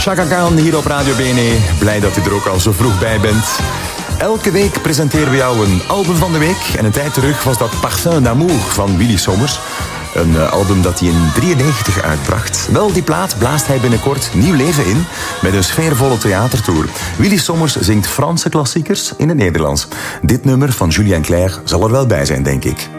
Chaka Khan hier op Radio BNE. Blij dat u er ook al zo vroeg bij bent. Elke week presenteren we jou een album van de week. En een tijd terug was dat Parfum d'amour van Willy Sommers. Een album dat hij in 1993 uitbracht. Wel, die plaat blaast hij binnenkort nieuw leven in met een sfeervolle theatertour. Willy Sommers zingt Franse klassiekers in het Nederlands. Dit nummer van Julien Clerc zal er wel bij zijn, denk ik.